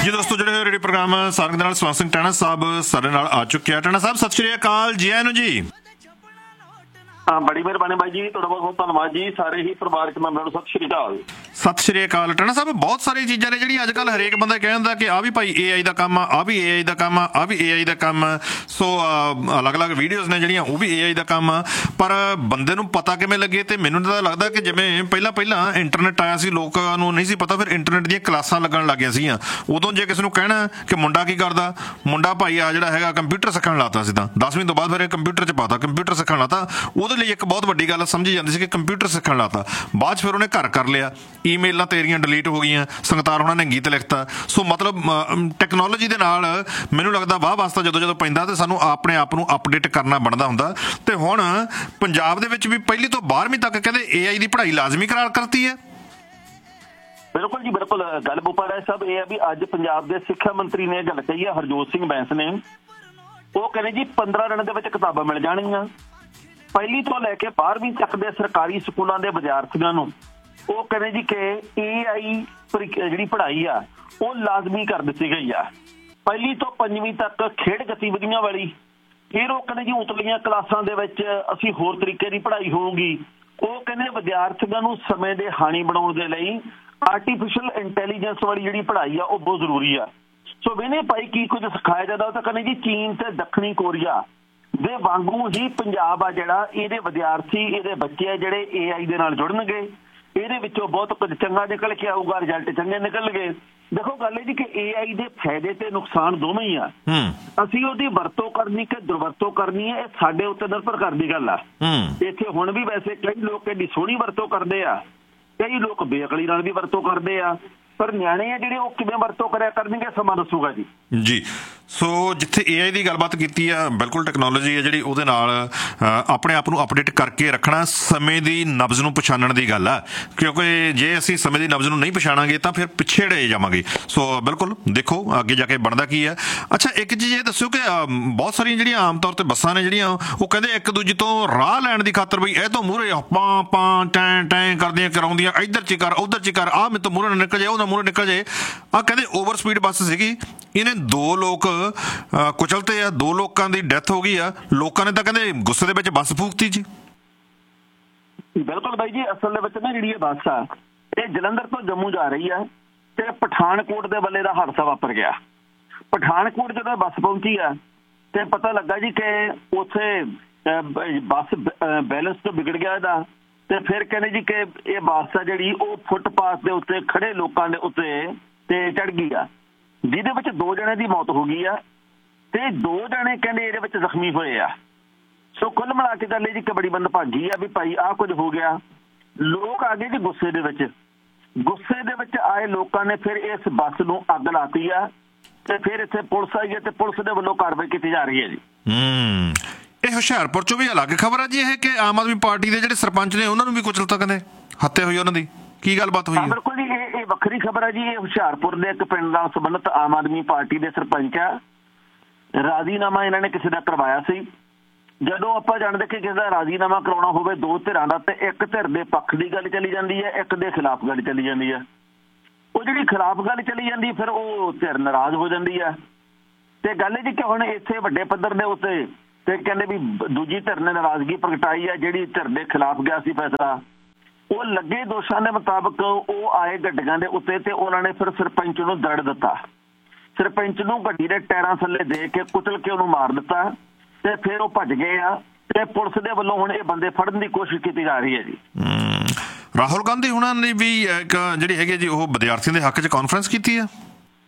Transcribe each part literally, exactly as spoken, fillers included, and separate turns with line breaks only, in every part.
ਜੀ ਦੋਸਤੋ, ਜਿਹੜੇ ਰੇਡੀਓ ਪ੍ਰੋਗਰਾਮ ਸਾਰੰਗ ਦੇ ਨਾਲ ਸਵਰਨ ਸਿੰਘ ਟਹਿਣਾ ਸਾਹਿਬ ਸਾਡੇ ਨਾਲ ਆ ਚੁੱਕੇ ਆ। ਟਹਿਣਾ ਸਾਹਿਬ, ਸਤਿ ਸ਼੍ਰੀ ਅਕਾਲ, ਜੀ ਆਇਆਂ ਨੂੰ ਜੀ।
ਹਾਂ, ਬੜੀ ਮਿਹਰਬਾਨੀ ਬਾਈ ਜੀ, ਤੁਹਾਡਾ ਬਹੁਤ ਬਹੁਤ ਧੰਨਵਾਦ ਜੀ। ਸਾਰੇ ਹੀ ਪਰਿਵਾਰਕ ਮੈਂਬਰਾਂ ਨੂੰ ਸਤਿ ਸ਼੍ਰੀ ਅਕਾਲ।
ਸਤਿ ਸ਼੍ਰੀ ਅਕਾਲ। ਟਹਿਣਾ ਸਾਹਿਬ, ਬਹੁਤ ਸਾਰੀਆਂ ਚੀਜ਼ਾਂ ਨੇ ਜਿਹੜੀਆਂ ਅੱਜ ਕੱਲ੍ਹ ਹਰੇਕ ਬੰਦਾ ਕਹਿ ਦਿੰਦਾ ਕਿ ਆਹ ਵੀ ਭਾਈ ਏ ਆਈ ਦਾ ਕੰਮ ਆ, ਆਹ ਵੀ ਏ ਆਈ ਦਾ ਕੰਮ ਆ, ਆਹ ਵੀ ਏ ਆਈ ਦਾ ਕੰਮ ਆ। ਸੋ ਅਲੱਗ-ਅਲੱਗ ਵੀਡੀਓਜ਼ ਨੇ ਜਿਹੜੀਆਂ ਉਹ ਵੀ ਏ ਆਈ ਦਾ ਕੰਮ ਆ, ਪਰ ਬੰਦੇ ਨੂੰ ਪਤਾ ਕਿਵੇਂ ਲੱਗੇ? ਤੇ ਮੈਨੂੰ ਤਾਂ ਲੱਗਦਾ ਕਿ ਜਿਵੇਂ ਪਹਿਲਾਂ ਪਹਿਲਾਂ ਇੰਟਰਨੈਟ ਆਇਆ ਸੀ, ਲੋਕਾਂ ਨੂੰ ਨਹੀਂ ਸੀ ਪਤਾ, ਫਿਰ ਇੰਟਰਨੈਟ ਦੀਆਂ ਕਲਾਸਾਂ ਲੱਗਣ ਲੱਗ ਗਈਆਂ ਸੀਗੀਆਂ। ਉਦੋਂ ਜੇ ਕਿਸੇ ਨੂੰ ਕਹਿਣਾ ਕਿ ਮੁੰਡਾ ਕੀ ਕਰਦਾ, ਮੁੰਡਾ ਭਾਈ ਆ ਜਿਹੜਾ ਹੈਗਾ ਕੰਪਿਊਟਰ ਸਿੱਖਣ ਲਾਤਾ ਸੀ, ਤਾਂ ਦਸਵੀਂ ਤੋਂ ਬਾਅਦ ਫਿਰ ਇਹ ਕੰਪਿਊਟਰ 'ਚ ਪਾਤਾ, ਕੰਪਿਊਟਰ ਸਿੱਖਣ ਲਾਤਾ। ਉਹਦੇ ਲਈ ਇੱਕ ਬਹੁਤ ਵੱਡੀ ਗੱਲ ਸਮਝੀ ਜਾਂਦੀ ਸੀ ਕਿ ਕੰਪਿਊਟਰ ਸਿੱਖਣ ਲਾਤਾ। ਬਾਅਦ 'ਚ ਫਿਰ ਉਹਨੇ ਘਰ ਕਰ ਲਿਆ, ਈਮੇਲਾਂ ਤੇਰੀਆਂ ਡਿਲੀਟ ਹੋ ਗਈਆਂ, ਸੰਗਤਾਰ ਉਹਨਾਂ ਨੇ ਗੀਤ ਲਿਖਤਾ। ਸੋ ਮਤਲਬ ਟੈਕਨੋਲੋਜੀ ਦੇ ਨਾਲ ਮੈਨੂੰ ਲੱਗਦਾ ਵਾਹ ਵਾਸਤਾ ਜਦੋਂ ਜਦੋਂ ਪੈਂਦਾ ਤੇ ਸਾਨੂੰ ਆਪਣੇ ਆਪ ਨੂੰ ਅਪਡੇਟ ਕਰਨਾ ਬਣਦਾ ਹੁੰਦਾ। ਤੇ ਹੁਣ ਪੰਜਾਬ ਦੇ ਵਿੱਚ ਵੀ ਪਹਿਲੀ ਤੋਂ ਬਾਰਵੀਂ ਤੱਕ ਕਹਿੰਦੇ ਏ ਆਈ ਦੀ ਪੜ੍ਹਾਈ ਲਾਜ਼ਮੀ ਕਰਾਰ ਕਰਤੀ ਹੈ।
ਬਿਲਕੁਲ ਜੀ, ਬਿਲਕੁਲ। ਗੱਲ ਬੁਪਾ ਰਾਏ ਸਾਹਿਬ ਇਹ ਹੈ ਵੀ ਅੱਜ ਪੰਜਾਬ ਦੇ ਸਿੱਖਿਆ ਮੰਤਰੀ ਨੇ ਗੱਲ ਕਹੀ ਹੈ, ਹਰਜੋਤ ਸਿੰਘ ਬੈਂਸ ਨੇ। ਉਹ ਕਹਿੰਦੇ ਜੀ ਪੰਦਰਾਂ ਦਿਨ ਦੇ ਵਿੱਚ ਕਿਤਾਬਾਂ ਮਿਲ ਜਾਣਗੀਆਂ। ਪਹਿਲੀ ਤੋਂ ਲੈ ਕੇ ਬਾਰਵੀਂ ਤੱਕ ਦੇ ਸਰਕਾਰੀ ਸਕੂਲਾਂ ਦੇ ਵਿਦਿਆਰਥੀਆਂ ਨੂੰ ਉਹ ਕਹਿੰਦੇ ਜੀ ਕਿ ਏ ਆਈ ਜਿਹੜੀ ਪੜ੍ਹਾਈ ਆ ਉਹ ਲਾਜ਼ਮੀ ਕਰ ਦਿੱਤੀ ਗਈ ਆ। ਪਹਿਲੀ ਤੋਂ ਪੰਜਵੀਂ ਤੱਕ ਖੇਡ ਗਤੀਵਿਧੀਆਂ ਵਾਲੀ, ਫਿਰ ਉਹ ਕਹਿੰਦੇ ਜੀ ਉਤਲੀਆਂ ਕਲਾਸਾਂ ਦੇ ਵਿੱਚ ਅਸੀਂ ਹੋਰ ਤਰੀਕੇ ਦੀ ਪੜ੍ਹਾਈ ਹੋਊਗੀ। ਉਹ ਕਹਿੰਦੇ ਵਿਦਿਆਰਥੀਆਂ ਨੂੰ ਸਮੇਂ ਦੇ ਹਾਣੀ ਬਣਾਉਣ ਦੇ ਲਈ ਆਰਟੀਫਿਸ਼ਲ ਇੰਟੈਲੀਜੈਂਸ ਵਾਲੀ ਜਿਹੜੀ ਪੜ੍ਹਾਈ ਆ ਉਹ ਬਹੁਤ ਜ਼ਰੂਰੀ ਆ। ਸੋ ਵੇਨੇ ਭਾਈ ਕੀ ਕੁਝ ਸਿਖਾਇਆ ਜਾਂਦਾ, ਉਹ ਤਾਂ ਕਹਿੰਦੇ ਜੀ ਚੀਨ ਤੇ ਦੱਖਣੀ ਕੋਰੀਆ ਦੇ ਵਾਂਗੂ ਹੀ ਪੰਜਾਬ ਆ ਜਿਹੜਾ, ਇਹਦੇ ਵਿਦਿਆਰਥੀ ਇਹਦੇ ਬੱਚੇ ਆ ਜਿਹੜੇ ਏ ਆਈ ਦੇ ਨਾਲ ਜੁੜਨਗੇ, ਇਹਦੇ ਵਿੱਚੋਂ ਬਹੁਤ ਕੁਝ ਚੰਗਾ ਨਿਕਲ ਕੇ ਆਊਗਾ, ਰਿਜ਼ਲਟ ਚੰਗੇ ਨਿਕਲਣਗੇ। ਦੇਖੋ ਗੱਲ ਇਹ ਜੀ ਕਿ ਏ ਆਈ ਦੇ ਫਾਇਦੇ ਤੇ ਨੁਕਸਾਨ ਦੋਵੇਂ ਹੀ ਆ। ਅਸੀਂ ਉਹਦੀ ਵਰਤੋਂ ਕਰਨੀ ਕਿ ਦੁਰਵਰਤੋਂ ਕਰਨੀ ਹੈ, ਇਹ ਸਾਡੇ ਉੱਤੇ ਨਿਰਭਰ ਕਰਦੀ ਗੱਲ ਆ। ਇੱਥੇ ਹੁਣ ਵੀ ਵੈਸੇ ਕਈ ਲੋਕ ਇਹਦੀ ਸੋਹਣੀ ਵਰਤੋਂ ਕਰਦੇ ਆ, ਕਈ ਲੋਕ ਬੇਅਕਲੀ ਨਾਲ ਵੀ ਵਰਤੋਂ ਕਰਦੇ ਆ, ਪਰ ਨਿਆਣੇ ਆ ਜਿਹੜੇ ਉਹ ਕਿਵੇਂ ਵਰਤੋਂ ਕਰਿਆ ਕਰਨਗੇ ਸਮਾਂ ਦੱਸੂਗਾ ਜੀ। ਜੀ
ਸੋ ਜਿੱਥੇ ਏ ਆਈ ਦੀ ਗੱਲਬਾਤ ਕੀਤੀ ਆ, ਬਿਲਕੁਲ ਟੈਕਨੋਲੋਜੀ ਹੈ ਜਿਹੜੀ ਉਹਦੇ ਨਾਲ ਆਪਣੇ ਆਪ ਨੂੰ ਅਪਡੇਟ ਕਰਕੇ ਰੱਖਣਾ ਸਮੇਂ ਦੀ ਨਬਜ਼ ਨੂੰ ਪਛਾਣਨ ਦੀ ਗੱਲ ਆ, ਕਿਉਂਕਿ ਜੇ ਅਸੀਂ ਸਮੇਂ ਦੀ ਨਬਜ਼ ਨੂੰ ਨਹੀਂ ਪਛਾਣਾਂਗੇ ਤਾਂ ਫਿਰ ਪਿਛੜੇ ਜਾਵਾਂਗੇ। ਸੋ ਬਿਲਕੁਲ ਦੇਖੋ ਅੱਗੇ ਜਾ ਕੇ ਬਣਦਾ ਕੀ ਆ। ਅੱਛਾ, ਇੱਕ ਚੀਜ਼ ਇਹ ਦੱਸਿਓ ਕਿ ਬਹੁਤ ਸਾਰੀਆਂ ਜਿਹੜੀਆਂ ਆਮ ਤੌਰ 'ਤੇ ਬੱਸਾਂ ਨੇ ਜਿਹੜੀਆਂ ਉਹ ਕਹਿੰਦੇ ਇੱਕ ਦੂਜੇ ਤੋਂ ਰਾਹ ਲੈਣ ਦੀ ਖਾਤਰ ਬਈ ਇਹ ਤੋਂ ਮੂਹਰੇ ਆਪਾਂ ਆਪਾਂ ਟੈਂ ਟੈਂ ਕਰਦੀਆਂ ਕਰਾਉਂਦੀਆਂ, ਇੱਧਰ 'ਚ ਕਰ ਉੱਧਰ 'ਚ ਕਰ, ਆਹ ਮੇਰੇ ਤੋਂ ਮੂਹਰੇ ਨਿਕਲ ਜਾਏ, ਉਹਦਾ ਮੂਹਰੇ ਨਿਕਲ ਜਾਏ। ਆਹ ਕਹਿੰਦੇ ਓਵਰ ਸਪੀਡ ਬੱਸ ਸੀਗੀ, ਇਹਨੇ ਦੋ ਲੋਕ ਕੁਚਲਤੇ ਆ, ਦੋ ਲੋਕਾਂ ਦੀ ਡੈਥ ਹੋ ਗਈ ਆ। ਲੋਕਾਂ ਨੇ ਤਾਂ ਕਹਿੰਦੇ ਗੁੱਸੇ ਦੇ ਵਿੱਚ ਬੱਸ ਫੂਕਤੀ ਜੀ।
ਬਿਲਕੁਲ ਬਾਈ ਜੀ, ਅਸਲ ਦੇ ਵਿੱਚ ਨਾ ਜਿਹੜੀ ਇਹ ਬੱਸ ਆ ਇਹ ਜਲੰਧਰ ਤੋਂ ਜੰਮੂ ਜਾ ਰਹੀ ਆ ਤੇ ਪਠਾਨਕੋਟ ਦੇ ਵੱਲੇ ਦਾ ਹਾਦਸਾ ਵਾਪਰ ਗਿਆ। ਪਠਾਨਕੋਟ ਜਦੋਂ ਬੱਸ ਪਹੁੰਚੀ ਆ ਤੇ ਪਤਾ ਲੱਗਾ ਜੀ ਕਿ ਉੱਥੇ ਬੱਸ ਬੈਲੈਂਸ ਤੋਂ ਵਿਗੜ ਗਿਆ ਇਹਦਾ, ਤੇ ਫਿਰ ਕਹਿੰਦੇ ਜੀ ਕਿ ਇਹ ਬੱਸ ਆ ਜਿਹੜੀ ਉਹ ਫੁੱਟਪਾਥ ਦੇ ਉੱਤੇ ਖੜੇ ਲੋਕਾਂ ਦੇ ਉੱਤੇ ਤੇ ਚੜ ਗਈ ਆ, ਜਿਹਦੇ ਵਿੱਚ ਦੋ ਜਣੇ ਦੀ ਮੌਤ ਹੋ ਗਈ ਆ ਤੇ ਦੋ ਜਣੇ ਕਹਿੰਦੇ ਇਹਦੇ ਵਿੱਚ ਜ਼ਖਮੀ ਹੋਏ ਆ। ਸੋ ਕੁੱਲ ਮਿਲਾ ਕੇ ਗੱਲ ਇਹ ਜੀ ਕਿ ਬੜੀ ਮੰਦਭਾਗੀ ਆ ਵੀ ਭਾਈ ਆਹ ਕੁਝ ਹੋ ਗਿਆ। ਲੋਕ ਆ ਗਏ ਜੀ ਗੁੱਸੇ ਦੇ ਵਿੱਚ, ਗੁੱਸੇ ਦੇ ਵਿੱਚ ਆਏ ਲੋਕਾਂ ਨੇ ਫਿਰ ਇਸ ਬੱਸ ਨੂੰ ਅੱਗ ਲਾਤੀ ਆ ਤੇ ਫਿਰ ਇੱਥੇ ਪੁਲਿਸ ਆਈ ਹੈ ਤੇ ਪੁਲਿਸ ਦੇ ਵੱਲੋਂ ਕਾਰਵਾਈ ਕੀਤੀ ਜਾ ਰਹੀ ਹੈ ਜੀ।
ਹੂੰ, ਇਹ ਹੁਸ਼ਿਆਰਪੁਰ ਚੋਂ ਵੀ ਅਲੱਗ ਖਬਰ ਆ ਜੀ ਇਹ ਕਿ ਆਮ ਆਦਮੀ ਪਾਰਟੀ ਦੇ ਜਿਹੜੇ ਸਰਪੰਚ ਨੇ ਉਹਨਾਂ ਨੂੰ ਵੀ ਕੁਚਲਤਾ, ਕਹਿੰਦੇ ਹੱਤਿਆ ਹੋਈ ਉਹਨਾਂ ਦੀ, ਕੀ ਗੱਲਬਾਤ ਹੋਈ?
ਬਿਲਕੁਲ ਜੀ, ਇਹ ਇਹ ਵੱਖਰੀ ਖਬਰ ਹੈ ਜੀ। ਇਹ ਹੁਸ਼ਿਆਰਪੁਰ ਦੇ ਇੱਕ ਪਿੰਡ ਨਾਲ ਸੰਬੰਧਿਤ ਆਮ ਆਦਮੀ ਪਾਰਟੀ ਦੇ ਸਰਪੰਚ ਆ। ਰਾਜ਼ੀਨਾਮਾ ਇਹਨਾਂ ਨੇ ਕਿਸੇ ਦਾ ਕਰਵਾਇਆ ਸੀ। ਜਦੋਂ ਆਪਾਂ ਜਾਣਦੇ ਕਿ ਕਿਸੇ ਦਾ ਰਾਜ਼ੀਨਾਮਾ ਕਰਾਉਣਾ ਹੋਵੇ ਦੋ ਧਿਰਾਂ ਦਾ, ਤੇ ਇੱਕ ਧਿਰ ਦੇ ਪੱਖ ਦੀ ਗੱਲ ਚਲੀ ਜਾਂਦੀ ਹੈ, ਇੱਕ ਦੇ ਖਿਲਾਫ ਗੱਲ ਚਲੀ ਜਾਂਦੀ ਹੈ। ਉਹ ਜਿਹੜੀ ਖਿਲਾਫ ਗੱਲ ਚਲੀ ਜਾਂਦੀ ਫਿਰ ਉਹ ਧਿਰ ਨਾਰਾਜ਼ ਹੋ ਜਾਂਦੀ ਹੈ। ਤੇ ਗੱਲ ਜੀ ਕਿ ਹੁਣ ਇੱਥੇ ਵੱਡੇ ਪੱਧਰ ਦੇ ਉੱਤੇ ਤੇ ਕਹਿੰਦੇ ਵੀ ਦੂਜੀ ਧਿਰ ਨੇ ਨਾਰਾਜ਼ਗੀ ਪ੍ਰਗਟਾਈ ਹੈ, ਜਿਹੜੀ ਧਿਰ ਦੇ ਖਿਲਾਫ ਗਿਆ ਸੀ ਫੈਸਲਾ। ਉਹ ਲੱਗੇ ਦੋਸ਼ਾਂ ਦੇ ਮੁਤਾਬਕ ਉਹ ਆਏ ਗੱਡੀਆਂ ਦੇ ਉੱਤੇ ਤੇ ਉਹਨਾਂ ਨੇ ਫਿਰ ਸਰਪੰਚ ਨੂੰ ਦਰੜ ਦਿੱਤਾ। ਸਰਪੰਚ ਨੂੰ ਗੱਡੀ ਦੇ ਟਾਇਰਾਂ ਥੱਲੇ ਦੇ ਕੇ ਕੁਚਲ ਕੇ ਉਹਨੂੰ ਮਾਰ ਦਿੱਤਾ ਤੇ ਫਿਰ ਉਹ ਭੱਜ ਗਏ ਆ ਤੇ ਪੁਲਿਸ ਦੇ ਵੱਲੋਂ ਹੁਣ ਇਹ ਬੰਦੇ ਫੜਨ ਦੀ ਕੋਸ਼ਿਸ਼ ਕੀਤੀ ਜਾ ਰਹੀ ਹੈ ਜੀ।
ਰਾਹੁਲ ਗਾਂਧੀ ਹੁਣਾਂ ਨੇ ਵੀ ਇੱਕ ਜਿਹੜੀ ਹੈਗੀ ਜੀ ਉਹ ਵਿਦਿਆਰਥੀਆਂ ਦੇ ਹੱਕ 'ਚ ਕਾਨਫਰੰਸ ਕੀਤੀ ਆ।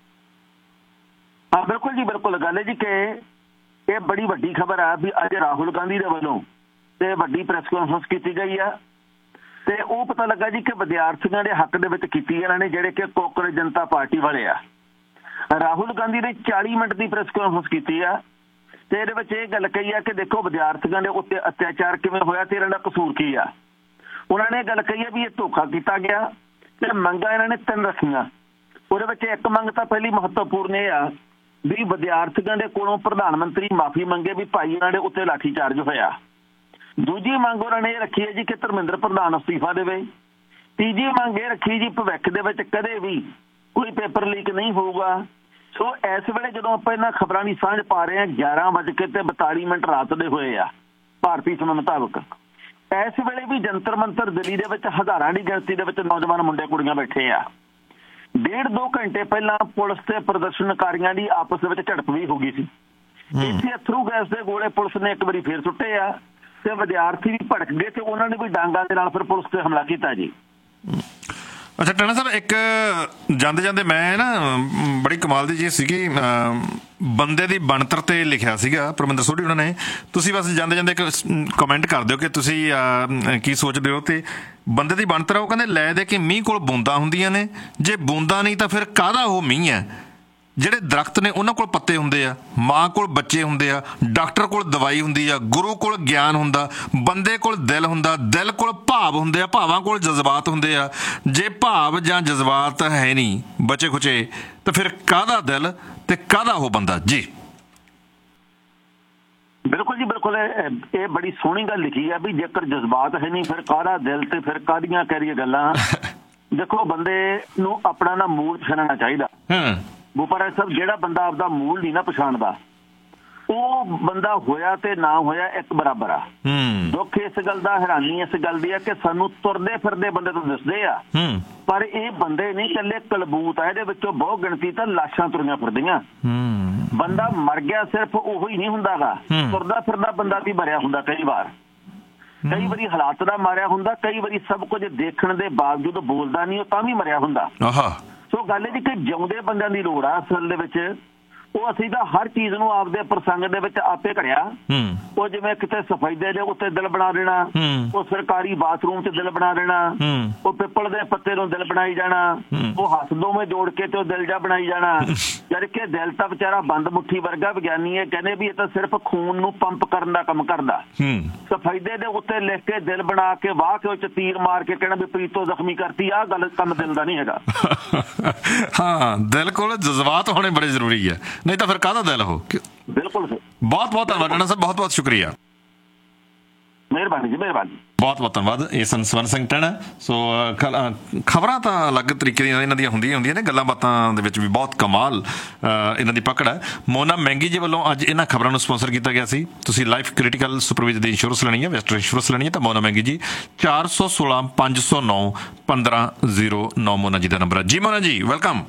ਹਾਂ ਬਿਲਕੁਲ ਜੀ, ਬਿਲਕੁਲ। ਗੱਲ ਹੈ ਜੀ ਕਿ ਇਹ ਬੜੀ ਵੱਡੀ ਖਬਰ ਆ ਵੀ ਅੱਜ ਰਾਹੁਲ ਗਾਂਧੀ ਦੇ ਵੱਲੋਂ ਤੇ ਵੱਡੀ ਪ੍ਰੈਸ ਕਾਨਫਰੰਸ ਕੀਤੀ ਗਈ ਆ ਤੇ ਉਹ ਪਤਾ ਲੱਗਾ ਜੀ ਕਿ ਵਿਦਿਆਰਥੀਆਂ ਦੇ ਹੱਕ ਦੇ ਵਿੱਚ ਕੀਤੀ ਇਹਨਾਂ ਨੇ, ਜਿਹੜੇ ਕਿ ਕਾਂਗਰਸ ਜਨਤਾ ਪਾਰਟੀ ਵਾਲੇ ਆ। ਰਾਹੁਲ ਗਾਂਧੀ ਨੇ ਚਾਲੀ ਮਿੰਟ ਦੀ ਪ੍ਰੈਸ ਕਾਨਫਰੰਸ ਕੀਤੀ ਆ ਤੇ ਇਹਦੇ ਵਿੱਚ ਇਹ ਗੱਲ ਕਹੀ ਆ ਕਿ ਦੇਖੋ ਵਿਦਿਆਰਥੀਆਂ ਦੇ ਉੱਤੇ ਅਤਿਆਚਾਰ ਕਿਵੇਂ ਹੋਇਆ ਤੇ ਇਹਨਾਂ ਦਾ ਕਸੂਰ ਕੀ ਆ। ਉਹਨਾਂ ਨੇ ਗੱਲ ਕਹੀ ਆ ਵੀ ਇਹ ਧੋਖਾ ਕੀਤਾ ਗਿਆ ਤੇ ਮੰਗਾਂ ਇਹਨਾਂ ਨੇ ਤਿੰਨ ਰੱਖੀਆਂ। ਉਹਦੇ ਵਿੱਚ ਇੱਕ ਮੰਗ ਤਾਂ ਪਹਿਲੀ ਮਹੱਤਵਪੂਰਨ ਇਹ ਆ ਵੀ ਵਿਦਿਆਰਥੀਆਂ ਦੇ ਕੋਲੋਂ ਪ੍ਰਧਾਨ ਮੰਤਰੀ ਮਾਫੀ ਮੰਗੇ ਵੀ ਭਾਈ ਇਹਨਾਂ ਦੇ ਉੱਤੇ ਲਾਠੀ ਚਾਰਜ ਹੋਇਆ। ਦੂਜੀ ਮੰਗ ਉਹਨਾਂ ਨੇ ਇਹ ਰੱਖੀ ਹੈ ਜੀ ਕਿ ਧਰਮਿੰਦਰ ਪ੍ਰਧਾਨ ਅਸਤੀਫਾ ਦੇਵੇ। ਤੀਜੀ ਮੰਗ ਇਹ ਰੱਖੀ ਜੀ ਭਵਿੱਖ ਦੇ ਵਿੱਚ ਕਦੇ ਵੀ ਕੋਈ ਪੇਪਰ ਲੀਕ ਨਹੀਂ ਹੋਊਗਾ, ਸੋ ਇਸ ਵੇਲੇ ਜਦੋਂ ਆਪਾਂ ਇਹਨਾਂ ਖਬਰਾਂ ਦੀ ਸਾਂਝ ਪਾ ਰਹੇ ਹਾਂ ਗਿਆਰਾਂ ਵੱਜ ਕੇ ਤੇ ਬਤਾਲੀ ਮਿੰਟ ਰਾਤ ਦੇ ਹੋਏ ਆ ਭਾਰਤੀ ਸਮੇਂ ਮੁਤਾਬਕ, ਇਸ ਵੇਲੇ ਵੀ ਜੰਤਰ ਮੰਤਰ ਦਿੱਲੀ ਦੇ ਵਿੱਚ ਹਜ਼ਾਰਾਂ ਦੀ ਗਿਣਤੀ ਦੇ ਵਿੱਚ ਨੌਜਵਾਨ ਮੁੰਡੇ ਕੁੜੀਆਂ ਬੈਠੇ ਆ। ਡੇਢ ਦੋ ਘੰਟੇ ਪਹਿਲਾਂ ਪੁਲਿਸ ਤੇ ਪ੍ਰਦਰਸ਼ਨਕਾਰੀਆਂ ਦੀ ਆਪਸ ਦੇ ਵਿੱਚ ਝੜਪ ਵੀ ਹੋ ਗਈ ਸੀ। ਇੱਥੇ ਅਥਰੂ ਗੈਸ ਦੇ ਗੋਲੇ ਪੁਲਿਸ ਨੇ ਇੱਕ ਵਾਰੀ ਫੇਰ ਸੁੱਟੇ ਆ ਤੇ ਵਿਦਿਆਰਥੀ ਵੀ ਭੜਕ ਗਏ ਤੇ ਉਹਨਾਂ ਨੇ ਵੀ ਡਾਂਗਾ ਦੇ ਨਾਲ ਫਿਰ ਪੁਲਿਸ ਤੇ ਹਮਲਾ ਕੀਤਾ ਜੀ।
ਅੱਛਾ ਟਾਣਾ ਸਾਹਿਬ, ਇੱਕ ਜਾਂਦੇ ਜਾਂਦੇ ਮੈਂ ਨਾ ਬੜੀ ਕਮਾਲ ਦੀ ਚੀਜ਼ ਸੀਗੀ, ਬੰਦੇ ਦੀ ਬਣਤਰ ਤੇ ਲਿਖਿਆ ਸੀਗਾ ਪਰਮਿੰਦਰ ਸੋਢੀ ਉਹਨਾਂ ਨੇ। ਤੁਸੀਂ ਬਸ ਜਾਂਦੇ ਜਾਂਦੇ ਇੱਕ ਕਮੈਂਟ ਕਰ ਦਿਓ ਕਿ ਤੁਸੀਂ ਕੀ ਸੋਚਦੇ ਹੋ। ਤੇ ਬੰਦੇ ਦੀ ਬਣਤਰ ਉਹ ਕਹਿੰਦੇ ਲੈ ਦੇ ਕਿ ਮੀਂਹ ਕੋਲ ਬੂੰਦਾਂ ਹੁੰਦੀਆਂ ਨੇ, ਜੇ ਬੂੰਦਾਂ ਨਹੀਂ ਤਾਂ ਫਿਰ ਕਾਹਦਾ ਉਹ ਮੀਂਹ ਹੈ। ਜਿਹੜੇ ਦਰਖਤ ਨੇ ਉਹਨਾਂ ਕੋਲ ਪੱਤੇ ਹੁੰਦੇ ਆ, ਮਾਂ ਕੋਲ ਬੱਚੇ ਹੁੰਦੇ ਆ, ਡਾਕਟਰ ਕੋਲ ਦਵਾਈ ਹੁੰਦੀ ਆ, ਗੁਰੂ ਕੋਲ ਗਿਆਨ ਹੁੰਦਾ, ਬੰਦੇ ਕੋਲ ਦਿਲ ਹੁੰਦਾ, ਦਿਲ ਕੋਲ ਭਾਵ ਹੁੰਦੇ ਆ, ਭਾਵਾਂ ਕੋਲ ਜਜ਼ਬਾਤ ਹੁੰਦੇ ਆ। ਜੇ ਭਾਵ ਜਾਂ ਜਜ਼ਬਾਤ ਹੈ ਨਹੀਂ ਬਚੇ ਖੁਚੇ ਤਾਂ ਫਿਰ ਕਾਹਦਾ ਦਿਲ ਤੇ ਕਾਹਦਾ ਉਹ ਬੰਦਾ ਜੀ।
ਬਿਲਕੁਲ ਜੀ ਬਿਲਕੁਲ, ਇਹ ਬੜੀ ਸੋਹਣੀ ਗੱਲ ਲਿਖੀ ਆ ਵੀ ਜੇਕਰ ਜਜ਼ਬਾਤ ਹੈ ਨਹੀਂ ਫਿਰ ਕਾਹਦਾ ਦਿਲ ਤੇ ਫਿਰ ਕਾਹਦੀਆਂ ਕਰੀਏ ਗੱਲਾਂ। ਦੇਖੋ ਬੰਦੇ ਨੂੰ ਆਪਣਾ ਨਾ ਮੂਲ ਪਛਾਣਨਾ ਚਾਹੀਦਾ। ਬੁਪਾਰਾ ਸਾਹਿਬ, ਜਿਹੜਾ ਬੰਦਾ ਆਪਦਾ ਮੂਲ ਨਹੀਂ ਨਾ ਪਛਾਣਦਾ ਉਹ ਬੰਦਾ ਹੋਇਆ ਤੇ ਨਾ ਹੋਇਆ ਇੱਕ ਬਰਾਬਰ ਆ। ਦੁੱਖ ਇਸ ਗੱਲ ਦਾ, ਹੈਰਾਨੀ ਇਸ ਗੱਲ ਦੀ ਆ ਕਿ ਸਾਨੂੰ ਤੁਰਦੇ ਫਿਰਦੇ ਬੰਦੇ ਤੋਂ ਦਿਸਦੇ ਆ ਪਰ ਇਹ ਬੰਦੇ ਨਹੀਂ ਇਕੱਲੇ ਕਲਬੂਤ ਆ, ਇਹਦੇ ਵਿੱਚੋਂ ਬਹੁਤ ਗਿਣਤੀ ਤਾਂ ਲਾਸ਼ਾਂ ਤੁਰੀਆਂ ਫਿਰਦੀਆਂ। ਬੰਦਾ ਮਰ ਗਿਆ ਸਿਰਫ ਉਹੀ ਨਹੀਂ ਹੁੰਦਾਗਾ, ਤੁਰਦਾ ਫਿਰਦਾ ਬੰਦਾ ਵੀ ਮਰਿਆ ਹੁੰਦਾ ਕਈ ਵਾਰ, ਕਈ ਵਾਰੀ ਹਾਲਾਤ ਦਾ ਮਾਰਿਆ ਹੁੰਦਾ, ਕਈ ਵਾਰੀ ਸਭ ਕੁਝ ਦੇਖਣ ਦੇ ਬਾਵਜੂਦ ਬੋਲਦਾ ਨਹੀਂ ਉਹ ਤਾਂ ਵੀ ਮਰਿਆ ਹੁੰਦਾ। ਸੋ ਗੱਲ ਇਹ ਜੀ ਕਿ ਜਿਉਂਦੇ ਬੰਦਿਆਂ ਦੀ ਲੋੜ ਆ ਅਸਲ ਦੇ ਵਿੱਚ। ਉਹ ਅਸੀਂ ਤਾਂ ਹਰ ਚੀਜ਼ ਨੂੰ ਆਪਦੇ ਪ੍ਰਸੰਗ ਦੇ ਵਿੱਚ ਆਪੇ ਘੜਿਆ। ਉਹ ਜਿਵੇਂ ਕਿਤੇ ਸਫੈਦੇ ਦੇ ਉੱਤੇ ਦਿਲ ਬਣਾ ਦੇਣਾ, ਉਹ ਸਰਕਾਰੀ ਬਾਥਰੂਮ 'ਚ ਦਿਲ ਬਣਾ ਦੇਣਾ, ਉਹ ਪਿੱਪਲ ਦੇ ਪੱਤੇ ਨੂੰ ਦਿਲ ਬਣਾਈ ਜਾਣਾ, ਉਹ ਹੱਥ ਦੋਵੇਂ ਜੋੜ ਕੇ ਤੇ ਉਹ ਦਿਲ ਜਾ ਬਣਾਈ ਜਾਣਾ। ਜਦ ਕਿ ਦਿਲ ਤਾਂ ਵਿਚਾਰਾ ਬੰਦ ਮੁੱਠੀ ਵਰਗਾ, ਵਿਗਿਆਨੀ ਇਹ ਕਹਿੰਦੇ ਵੀ ਇਹ ਤਾਂ ਸਿਰਫ ਖੂਨ ਨੂੰ ਪੰਪ ਕਰਨ ਦਾ ਕੰਮ ਕਰਦਾ। ਸਫੈਦੇ ਦੇ ਉੱਤੇ ਲਿਖ ਕੇ ਦਿਲ ਬਣਾ ਕੇ ਵਾਹ ਕੇ ਉਹ 'ਚ ਤੀਰ ਮਾਰ ਕੇ ਕਹਿਣਾ ਵੀ ਪ੍ਰੀਤੋ ਜ਼ਖਮੀ ਕਰਤੀ, ਆਹ ਗੱਲ ਕੰਮ ਦਿਲ ਦਾ ਨਹੀਂ ਹੈਗਾ।
ਹਾਂ, ਦਿਲ ਕੋਲ ਜਜ਼ਬਾਤ ਹੋਣੇ ਬੜੇ ਜ਼ਰੂਰੀ ਹੈ, ਨਹੀਂ ਤਾਂ ਫਿਰ ਕਾਹਦਾ ਦਿਲ ਹੋ।
ਬਿਲਕੁਲ ਸਰ,
ਬਹੁਤ ਬਹੁਤ ਧੰਨਵਾਦ ਟਾਣਾ ਸਾਹਿਬ, ਬਹੁਤ ਬਹੁਤ ਸ਼ੁਕਰੀਆ।
ਮਿਹਰਬਾਨੀ ਜੀ, ਮਿਹਰਬਾਨੀ,
ਬਹੁਤ ਬਹੁਤ ਧੰਨਵਾਦ। ਇਹ ਸਨ ਸਵਰਨ ਸਿੰਘ ਟਾਣਾ। ਸੋ ਖਬਰਾਂ ਤਾਂ ਅਲੱਗ ਤਰੀਕੇ ਦੀਆਂ ਇਹਨਾਂ ਦੀਆਂ ਹੁੰਦੀਆਂ ਹੁੰਦੀਆਂ ਨੇ, ਗੱਲਾਂ ਬਾਤਾਂ ਦੇ ਵਿੱਚ ਵੀ ਬਹੁਤ ਕਮਾਲ ਇਹਨਾਂ ਦੀ ਪਕੜ ਹੈ। ਮੋਨਾ ਮਹਿੰਗੀ ਜੀ ਵੱਲੋਂ ਅੱਜ ਇਹਨਾਂ ਖਬਰਾਂ ਨੂੰ ਸਪਾਂਸਰ ਕੀਤਾ ਗਿਆ ਸੀ। ਤੁਸੀਂ ਲਾਈਫ ਕ੍ਰਿਟੀਕਲ ਸੁਪਰਵਾਈਜ਼ਰ ਦੀ ਇੰਸ਼ੋਰੈਂਸ ਲੈਣੀ ਹੈ, ਵੈਸਟਰਨ ਇੰਸ਼ੋਰੈਂਸ ਲੈਣੀ ਹੈ ਤਾਂ ਮੋਨਾ ਮਹਿੰਗੀ ਜੀ ਚਾਰ ਸੌ ਸੋਲਾਂ ਪੰਜ ਸੌ ਨੌ ਪੰਦਰਾਂ ਜ਼ੀਰੋ ਨੌ ਮੋਨਾ ਜੀ ਦਾ ਨੰਬਰ ਹੈ। ਜੀ ਮੋਨਾ ਜੀ, welcome.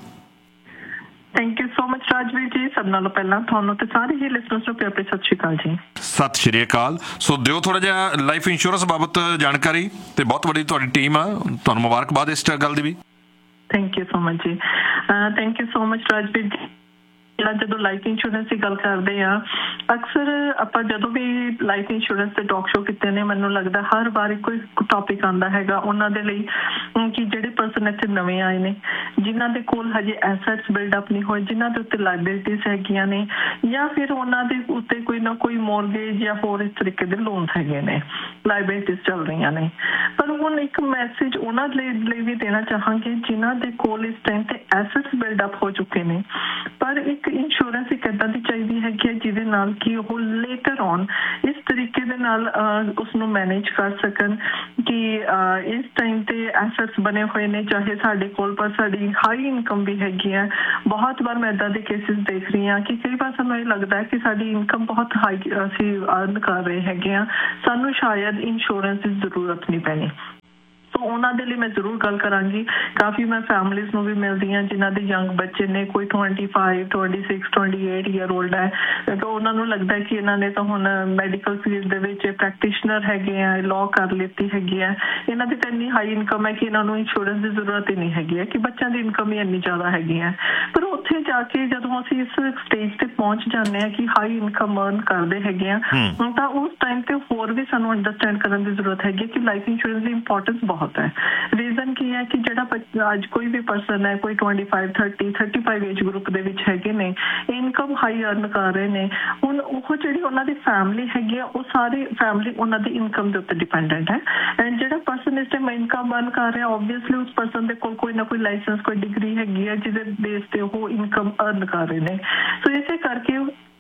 Thank you so much Rajveer ਜੀ। ਸਭ ਨਾਲੋਂ ਪਹਿਲਾਂ ਤੁਹਾਨੂੰ ਤੇ ਸਾਰੇ ਹੀ ਲਿਸਨਰਸ ਨੂੰ ਪਿਆਰ ਭਰੀ ਸਤਿ ਸ਼੍ਰੀ ਅਕਾਲ ਜੀ।
ਸਤਿ ਸ਼੍ਰੀ ਅਕਾਲ। ਸੋ ਦਿਓ ਥੋੜਾ ਜਿਹਾ ਲਾਈਫ ਇੰਸ਼ੋਰੈਂਸ ਬਾਬਤ ਜਾਣਕਾਰੀ, ਤੇ ਬਹੁਤ ਵੱਡੀ ਤੁਹਾਡੀ ਟੀਮ ਆ, ਤੁਹਾਨੂੰ ਮੁਬਾਰਕਬਾਦ ਇਸ ਗੱਲ ਦੀ ਵੀ।
ਥੈਂਕ ਯੂ ਸੋ ਮਚ ਜੀ, thank you so much Rajveer ਜੀ। ਜਦੋਂ ਲਾਈਫ ਇੰਸ਼ੋਰੈਂਸ ਦੀ ਗੱਲ ਕਰਦੇ ਆ, ਅਕਸਰ ਆਪਾਂ ਜਦੋਂ ਵੀ ਲਾਈਫ ਇੰਸ਼ੋਰੈਂਸ ਦੇ ਟਾਕ ਸ਼ੋ ਕੀਤੇ ਨੇ, ਮੈਨੂੰ ਲੱਗਦਾ ਹਰ ਵਾਰ ਕੋਈ ਟੌਪਿਕ ਆਉਂਦਾ ਹੈਗਾ ਉਹਨਾਂ ਦੇ ਲਈ ਕਿ ਜਿਹੜੇ ਪਰਸਨ ਇੱਥੇ ਨਵੇਂ ਆਏ ਨੇ, ਜਿਨ੍ਹਾਂ ਦੇ ਕੋਲ ਹਜੇ ਐਸੈਟਸ ਬਿਲਡਅਪ ਨਹੀਂ ਹੋਏ, ਜਿਨ੍ਹਾਂ ਦੇ ਉੱਤੇ ਲਾਇਬਿਲਿਟੀਜ਼ ਹੈਗੀਆਂ ਨੇ, ਜਾਂ ਫਿਰ ਉਹਨਾਂ ਦੇ ਉੱਤੇ ਕੋਈ ਨਾ ਕੋਈ ਮੋਰਗੇਜ ਜਾਂ ਹੋਰ ਇਸ ਤਰੀਕੇ ਦੇ ਲੋਨਸ ਹੈਗੇ ਨੇ, ਲਾਇਬਿਲਿਟੀਜ਼ ਚੱਲ ਰਹੀਆਂ ਨੇ। ਪਰ ਹੁਣ ਇੱਕ ਮੈਸੇਜ ਉਹਨਾਂ ਲਈ ਵੀ ਦੇਣਾ ਚਾਹਾਂਗੇ ਜਿਨ੍ਹਾਂ ਦੇ ਕੋਲ ਇਸ ਟਾਈਮ ਤੇ ਐਸੈਟਸ ਬਿਲਡਅਪ ਹੋ ਚੁੱਕੇ ਨੇ, ਪਰ ਇੱਕ ਇੰਸ਼ੋਰੈਂਸ ਇੱਕ ਏਦਾਂ ਦੀ ਚਾਹੀਦੀ ਹੈਗੀ ਹੈ ਜਿਹਦੇ ਨਾਲ ਕਿ ਉਹ ਲੇਟਰ ਔਨ ਇਸ ਤਰੀਕੇ ਦੇ ਨਾਲ ਉਸਨੂੰ ਮੈਨੇਜ ਕਰ ਸਕਣ ਕਿ ਇਸ ਟਾਈਮ ਤੇ ਐਸੈਟਸ ਬਣੇ ਹੋਏ ਨੇ, ਚਾਹੇ ਸਾਡੇ ਕੋਲ ਪਰ ਸਾਡੀ ਹਾਈ ਇਨਕਮ ਵੀ ਹੈਗੀ ਹੈ। ਬਹੁਤ ਵਾਰ ਮੈਂ ਏਦਾਂ ਦੇ ਕੇਸਿਸ ਦੇਖ ਰਹੀ ਹਾਂ ਕਿ ਕਈ ਵਾਰ ਸਾਨੂੰ ਇਹ ਲੱਗਦਾ ਹੈ ਕਿ ਸਾਡੀ ਇਨਕਮ ਬਹੁਤ ਹਾਈ ਅਸੀਂ ਅਰਨ ਕਰ ਰਹੇ ਹੈਗੇ ਹਾਂ, ਸਾਨੂੰ ਸ਼ਾਇਦ ਇੰਸ਼ੋਰੈਂਸ ਦੀ ਜ਼ਰੂਰਤ ਨਹੀਂ ਪੈਣੀ। ਸੋ ਉਹਨਾਂ ਦੇ ਲਈ ਮੈਂ ਜ਼ਰੂਰ ਗੱਲ ਕਰਾਂਗੀ। ਕਾਫੀ ਮੈਂ ਫੈਮਲੀਜ਼ ਨੂੰ ਵੀ ਮਿਲਦੀ ਹਾਂ ਜਿਨ੍ਹਾਂ ਦੇ ਯੰਗ ਬੱਚੇ ਨੇ, ਕੋਈ twenty five twenty six twenty eight year old ਹੈ, ਤਾਂ ਉਹਨਾਂ ਨੂੰ ਲੱਗਦਾ ਕਿ ਇਹਨਾਂ ਨੇ ਤਾਂ ਹੁਣ ਮੈਡੀਕਲ ਫੀਲਡ ਦੇ ਵਿੱਚ ਪ੍ਰੈਕਟੀਸ਼ਨਰ ਹੈਗੇ ਆ, ਲਾਅ ਕਰ ਲਿੱਤੀ ਹੈਗੀ ਹੈ, ਇਹਨਾਂ ਦੀ ਤਾਂ ਇੰਨੀ ਹਾਈ ਇਨਕਮ ਹੈ ਕਿ ਇਹਨਾਂ ਨੂੰ ਇੰਸ਼ੋਰੈਂਸ ਦੀ ਜ਼ਰੂਰਤ ਹੀ ਨਹੀਂ ਹੈਗੀ ਹੈ, ਕਿ ਬੱਚਿਆਂ ਦੀ ਇਨਕਮ ਹੀ ਇੰਨੀ ਜ਼ਿਆਦਾ ਹੈਗੀ ਹੈ। ਪਰ ਉੱਥੇ ਜਾ ਕੇ ਜਦੋਂ ਅਸੀਂ ਇਸ ਸਟੇਜ ਤੇ ਪਹੁੰਚ ਜਾਂਦੇ ਹਾਂ ਕਿ ਹਾਈ ਇਨਕਮ ਅਰਨ ਕਰਦੇ ਹੈਗੇ ਆ, ਤਾਂ ਉਸ ਟਾਈਮ ਤੇ ਹੋਰ ਵੀ ਸਾਨੂੰ ਅੰਡਰਸਟੈਂਡ ਕਰਨ ਦੀ ਜ਼ਰੂਰਤ ਹੈਗੀ ਕਿ ਲਾਈਫ ਇੰਸ਼ੋਰੈਂਸ ਦੀ ਇੰਪੋਰਟੈਂਸ ਬਹੁਤ ਹੈ। ਰੀਜ਼ਨ ਕੀ ਹੈ ਕਿ ਜਿਹੜਾ ਅੱਜ ਕੋਈ ਵੀ ਪਰਸਨ ਹੈ, ਕੋਈ twenty five thirty thirty five age group ਦੇ ਵਿੱਚ ਹੈਗੇ ਨੇ, ਇਨਕਮ ਹਾਈ ਅਰਨ ਕਰ ਰਹੇ ਨੇ, ਹੁਣ ਉਹ ਜਿਹੜੀ ਉਹਨਾਂ ਦੀ ਫੈਮਿਲੀ ਹੈਗੀ ਆ, ਉਹ ਸਾਰੀ ਫੈਮਿਲੀ ਉਹਨਾਂ ਦੀ ਇਨਕਮ ਦੇ ਉੱਤੇ ਡਿਪੈਂਡੈਂਟ ਹੈ। ਐਂਡ ਜਿਹੜਾ ਪਰਸਨ ਇਸ ਟਾਈਮ ਇਨਕਮ ਅਰਨ ਕਰ ਰਿਹਾ, ਓਬਵੀਅਸਲੀ ਉਸ ਪਰਸਨ ਦੇ ਕੋਲ ਕੋਈ ਨਾ ਕੋਈ ਲਾਇਸੈਂਸ, ਕੋਈ ਡਿਗਰੀ ਹੈਗੀ ਹੈ ਜਿਹਦੇ ਬੇਸ ਤੇ ਉਹ ਇਨਕਮ ਅਰਨ ਕਰ ਰਹੇ ਨੇ। ਸੋ ਇਸੇ ਕਰਕੇ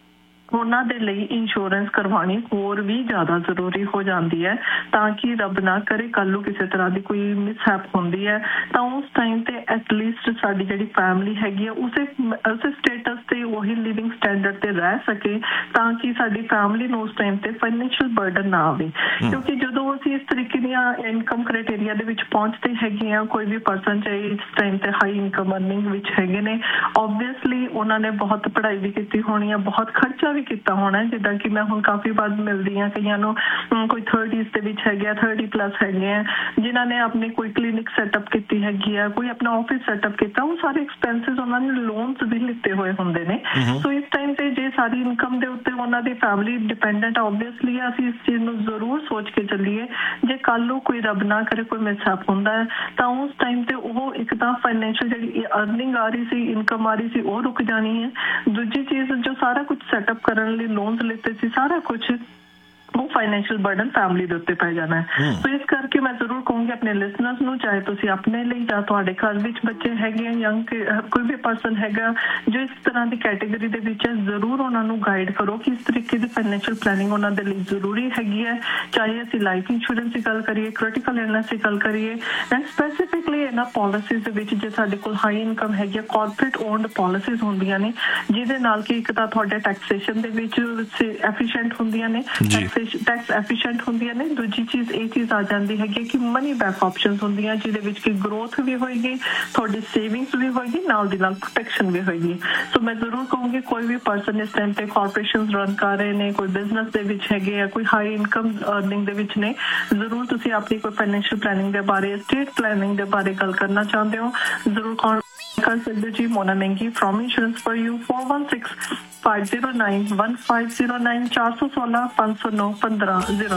ਉਹਨਾਂ ਦੇ ਲਈ ਇੰਸ਼ੋਰੈਂਸ ਕਰਵਾਉਣੀ ਹੋਰ ਵੀ ਜ਼ਿਆਦਾ ਜ਼ਰੂਰੀ ਹੋ ਜਾਂਦੀ ਹੈ ਤਾਂ ਕਿ ਰੱਬ ਨਾ ਕਰੇ ਕੱਲ੍ਹ ਨੂੰ ਕਿਸੇ ਤਰ੍ਹਾਂ ਦੀ ਕੋਈ ਮਿਸਹੈਪ ਹੁੰਦੀ ਹੈ ਤਾਂ ਉਸ ਟਾਈਮ ਤੇ ਐਟਲੀਸਟ ਸਾਡੀ ਜਿਹੜੀ ਫੈਮਿਲੀ ਹੈਗੀ ਆ ਉਸੇ ਉਸੇ ਸਟੇਟਸ ਤੇ ਉਹੀ ਲਿਵਿੰਗ ਸਟੈਂਡਰਡ ਤੇ ਰਹਿ ਸਕੇ ਤਾਂ ਕਿ ਸਾਡੀ ਫੈਮਿਲੀ ਨੂੰ ਉਸ ਟਾਈਮ ਤੇ ਫਾਈਨੈਂਸ਼ੀਅਲ ਬਰਡਨ ਨਾ ਆਵੇ ਕਿਉਂਕਿ ਜਦੋਂ ਅਸੀਂ ਇਸ ਤਰੀਕੇ ਦੀਆਂ ਇਨਕਮ ਕ੍ਰਾਈਟੇਰੀਆ ਦੇ ਵਿੱਚ ਪਹੁੰਚਦੇ ਹੈਗੇ ਆ ਕੋਈ ਵੀ ਪਰਸਨ ਚਾਹੇ ਇਸ ਟਾਈਮ ਤੇ ਹਾਈ ਇਨਕਮ ਅਰਨਿੰਗ ਵਿੱਚ ਹੈਗੇ ਨੇ ਓਬਵੀਅਸਲੀ ਉਹਨਾਂ ਨੇ ਬਹੁਤ ਪੜ੍ਹਾਈ ਵੀ ਕੀਤੀ ਹੋਣੀ ਆ ਬਹੁਤ ਖਰਚਾ ਕੀਤਾ ਹੋਣਾ ਜਿੱਦਾਂ ਕਿ ਮੈਂ ਹੁਣ ਕਾਫੀ ਵਾਰ ਮਿਲਦੀ ਹਾਂ ਕਈਆਂ ਨੂੰ ਕੋਈ ਥਰਟੀਜ਼ ਦੇ ਵਿੱਚ ਹੈਗੇ ਆ ਥਰਟੀ ਪਲੱਸ ਹੈਗੇ ਆ ਜਿਨ੍ਹਾਂ ਨੇ ਆਪਣੀ ਕੋਈ ਕਲੀਨਿਕ ਸੈਟਅਪ ਕੀਤੀ ਹੈਗੀ ਆ ਕੋਈ ਆਪਣਾ ਆਫਿਸ ਸੈਟਅਪ ਕੀਤਾ ਉਹ ਸਾਰੇ ਐਕਸਪੈਂਸਿਸ ਉਹਨਾਂ ਨੇ ਲੋਨਸ ਵੀ ਲਿੱਤੇ ਹੋਏ ਹੁੰਦੇ ਨੇ ਸੋ ਇਸ ਟਾਈਮ ਤੇ ਜੇ ਸਾਰੀ ਇਨਕਮ ਦੇ ਉੱਤੇ ਉਹਨਾਂ ਦੀ ਫੈਮਿਲੀ ਡਿਪੈਂਡੈਂਟ ਆਬਵੀਅਸਲੀ ਅਸੀਂ ਇਸ ਚੀਜ਼ ਨੂੰ ਜ਼ਰੂਰ ਸੋਚ ਕੇ ਚੱਲੀਏ ਜੇ ਕੱਲ੍ਹ ਨੂੰ ਕੋਈ ਰੱਬ ਨਾ ਕਰੇ ਕੋਈ ਮਿਸਹੈਪ ਹੁੰਦਾ ਹੈ ਤਾਂ ਉਸ ਟਾਈਮ ਤੇ ਉਹ ਇੱਕ ਤਾਂ ਫਾਈਨੈਂਸ਼ੀਅਲ ਜਿਹੜੀ ਅਰਨਿੰਗ ਆ ਰਹੀ ਸੀ ਇਨਕਮ ਆ ਰਹੀ ਸੀ ਉਹ ਰੁਕ ਜਾਣੀ ਹੈ ਦੂਜੀ ਚੀਜ਼ ਜੋ ਸਾਰਾ ਕੁਝ ਸੈਟਅਪ ਕਰਨ ਲਈ ਲੋਨਸ ਲਿੱਤੇ ਸੀ ਸਾਰਾ ਕੁਝ ਉਹ ਫਾਈਨੈਂਸ਼ੀਅਲ ਬਰਡਨ ਫੈਮਿਲੀ ਦੇ ਉੱਤੇ ਪੈ ਜਾਣਾ ਹੈ ਸੋ ਇਸ ਕਰਕੇ ਮੈਂ ਜ਼ਰੂਰ ਕਹੂੰਗੀ ਆਪਣੇ ਲਿਸਨਰਸ ਨੂੰ ਚਾਹੇ ਤੁਸੀਂ ਆਪਣੇ ਲਈ ਜਾਂ ਤੁਹਾਡੇ ਘਰ ਵਿੱਚ ਬੱਚੇ ਹੈਗੇ ਆ ਯੰਗ ਕੋਈ ਵੀ ਪਰਸਨ ਹੈਗਾ ਜੋ ਇਸ ਤਰ੍ਹਾਂ ਦੀ ਕੈਟੇਗਰੀ ਦੇ ਵਿੱਚ ਹੈ ਜ਼ਰੂਰ ਉਹਨਾਂ ਨੂੰ ਗਾਈਡ ਕਰੋ ਕਿ ਇਸ ਤਰੀਕੇ ਦੀ ਫਾਈਨੈਂਸ਼ੀਅਲ ਪਲੈਨਿੰਗ ਉਹਨਾਂ ਦੇ ਲਈ ਜ਼ਰੂਰੀ ਹੈਗੀ ਹੈ ਚਾਹੇ ਅਸੀਂ ਲਾਈਫ ਇੰਸ਼ੋਰੈਂਸ ਦੀ ਗੱਲ ਕਰੀਏ ਕ੍ਰਿਟੀਕਲ ਇਲਨੈਸ ਦੀ ਗੱਲ ਕਰੀਏ ਐਂਡ ਸਪੈਸੀਫਿਕਲੀ ਇਹਨਾਂ ਪਾਲਿਸੀਜ਼ ਦੇ ਵਿੱਚ ਜੇ ਸਾਡੇ ਕੋਲ ਹਾਈ ਇਨਕਮ ਹੈਗੀ ਹੈ ਕਾਰਪੋਰੇਟ ਓਨਡ ਪਾਲਿਸੀਜ਼ ਹੁੰਦੀਆਂ ਨੇ ਜਿਹਦੇ ਨਾਲ ਕਿ ਇੱਕ ਤਾਂ ਤੁਹਾਡੇ ਟੈਕਸੇਸ਼ਨ ਦੇ ਵਿੱਚ ਐਫੀਸ਼ੀਐਂਟ ਹੁੰਦੀਆਂ ਨੇ ਟੈਕਸ ਐਫੀਸ਼ੀਐਂਟ ਹੁੰਦੀਆਂ ਨੇ ਦੂਜੀ ਚੀਜ਼ ਇਹ ਚੀਜ਼ ਆ ਜਾਂਦੀ ਹੈਗੀ ਕਿ ਮਨੀ ਬੈਕ ਆਪਸ਼ਨਸ ਹੁੰਦੀਆਂ ਜਿਹਦੇ ਵਿੱਚ ਕਿ ਗਰੋਥ ਵੀ ਹੋਏਗੀ ਤੁਹਾਡੀ ਸੇਵਿੰਗਸ ਵੀ ਹੋਏਗੀ ਨਾਲ ਦੀ ਨਾਲ ਪ੍ਰੋਟੈਕਸ਼ਨ ਵੀ ਹੋਏਗੀ ਸੋ ਮੈਂ ਜ਼ਰੂਰ ਕਹੂੰਗੀ ਕੋਈ ਵੀ ਪਰਸਨ ਇਸ ਟਾਈਮ ਤੇ ਕਾਰਪੋਰੇਸ਼ਨਸ ਰਨ ਕਰ ਰਹੇ ਨੇ ਕੋਈ ਬਿਜ਼ਨਸ ਦੇ ਵਿੱਚ ਹੈਗੇ ਆ ਕੋਈ ਹਾਈ ਇਨਕਮ ਅਰਨਿੰਗ ਦੇ ਵਿੱਚ ਨੇ ਜ਼ਰੂਰ ਤੁਸੀਂ ਆਪਣੀ ਕੋਈ ਫਾਈਨੈਂਸ਼ੀਅਲ ਪਲੈਨਿੰਗ ਦੇ ਬਾਰੇ ਸਟੇਟ ਪਲੈਨਿੰਗ ਦੇ ਬਾਰੇ ਗੱਲ ਕਰਨਾ ਚਾਹੁੰਦੇ ਹੋ ਜ਼ਰੂਰ ਕਾਲ ਕਰ ਸਕਦੇ ਜੀ ਮੋਨਾ ਮਹਿੰਗੀ from insurance for you four one six five zero nine one five zero nine चार सौ सोलह पाँच सौ नौ पंद्रह जीरो